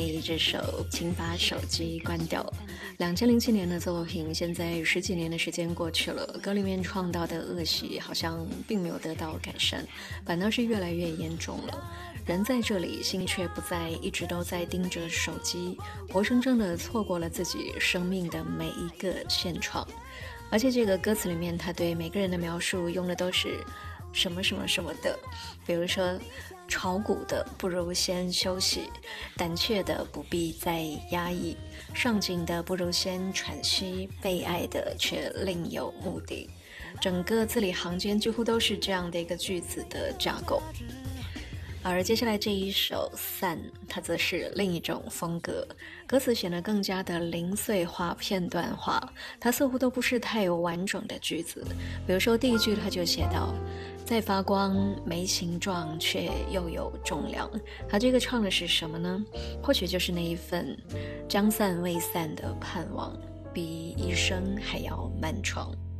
这首请把手机关掉，2007年的作品，现在10几年的时间过去了，歌里面创造的恶习好像并没有得到改善，反倒是越来越严重了。人在这里，心却不在，一直都在盯着手机，活生生的错过了自己生命的每一个现场。而且这个歌词里面，他对每个人的描述用的都是什么什么什么的，比如说炒股的不如先休息，胆怯的不必再压抑，上进的不如先喘息，被爱的却另有目的。整个字里行间几乎都是这样的一个句子的架构。而接下来这一首散，它则是另一种风格，歌词显得更加的零碎化、片段化，它似乎都不是太有完整的句子。比如说第一句它就写到在发光，没形状却又有重量。它这个唱的是什么呢？或许就是那一份将散未散的盼望，比一生还要漫长。